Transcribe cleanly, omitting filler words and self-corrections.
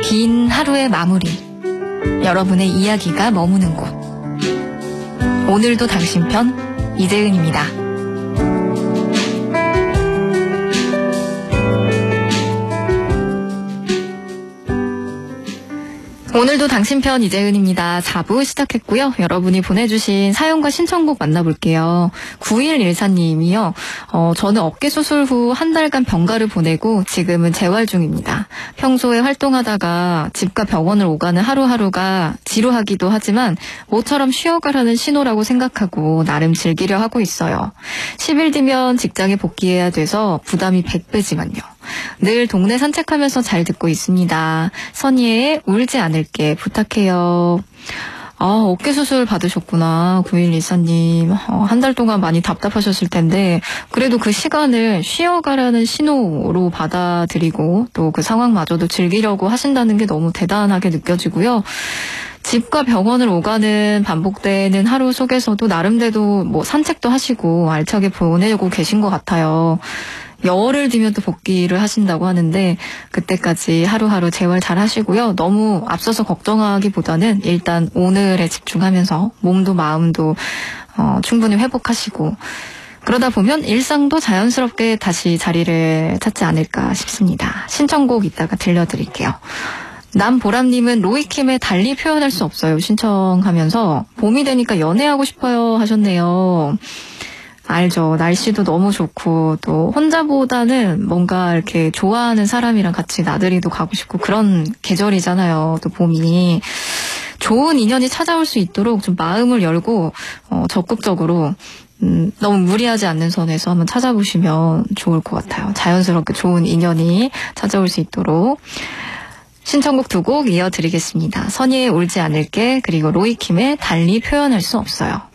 긴 하루의 마무리, 여러분의 이야기가 머무는 곳. 오늘도 당신 편, 이재은입니다. 오늘도 당신 편 이재은입니다. 4부 시작했고요. 여러분이 보내주신 사연과 신청곡 만나볼게요. 9114님이요. 저는 어깨 수술 후 한 달간 병가를 보내고 지금은 재활 중입니다. 평소에 활동하다가 집과 병원을 오가는 하루하루가 지루하기도 하지만 모처럼 쉬어가라는 신호라고 생각하고 나름 즐기려 하고 있어요. 10일 뒤면 직장에 복귀해야 돼서 부담이 100배지만요. 늘 동네 산책하면서 잘 듣고 있습니다. 선희의 울지 않을게 부탁해요. 어깨 수술 받으셨구나. 9114님. 한 달 동안 많이 답답하셨을 텐데 그래도 그 시간을 쉬어가라는 신호로 받아들이고 또 그 상황마저도 즐기려고 하신다는 게 너무 대단하게 느껴지고요. 집과 병원을 오가는 반복되는 하루 속에서도 나름대로 뭐 산책도 하시고 알차게 보내고 계신 것 같아요. 열흘 뒤면 또 복귀를 하신다고 하는데 그때까지 하루하루 재활 잘 하시고요. 너무 앞서서 걱정하기보다는 일단 오늘에 집중하면서 몸도 마음도 충분히 회복하시고 그러다 보면 일상도 자연스럽게 다시 자리를 찾지 않을까 싶습니다. 신청곡 이따가 들려드릴게요. 남보람님은 로이킴의 달리 표현할 수 없어요 신청하면서 봄이 되니까 연애하고 싶어요 하셨네요. 알죠. 날씨도 너무 좋고 또 혼자보다는 뭔가 이렇게 좋아하는 사람이랑 같이 나들이도 가고 싶고 그런 계절이잖아요. 또 봄이. 좋은 인연이 찾아올 수 있도록 좀 마음을 열고 적극적으로 너무 무리하지 않는 선에서 한번 찾아보시면 좋을 것 같아요. 자연스럽게 좋은 인연이 찾아올 수 있도록. 신청곡 2곡 이어드리겠습니다. 선희의 울지 않을게 그리고 로이킴의 달리 표현할 수 없어요.